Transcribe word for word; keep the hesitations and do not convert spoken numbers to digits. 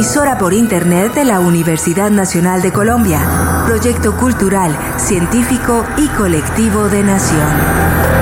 emisora por Internet de la Universidad Nacional de Colombia. Proyecto cultural, científico y colectivo de Nación.